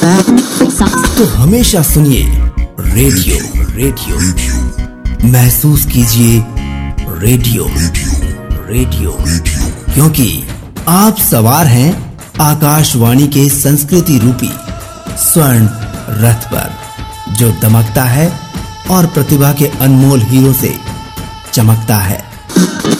तो हमेशा सुनिए रेडियो रेडियो, महसूस कीजिए रेडियो रेडियो, क्योंकि आप सवार हैं आकाशवाणी के संस्कृति रूपी स्वर्ण रथ पर, जो दमकता है और प्रतिभा के अनमोल हीरो से चमकता है।